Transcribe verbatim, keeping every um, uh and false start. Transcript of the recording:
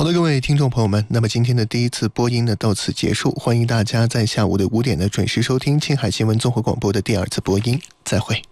好的，各位听众朋友们，那么今天的第一次播音呢到此结束，欢迎大家在下午的五点呢准时收听青海新闻综合广播的第二次播音，再会。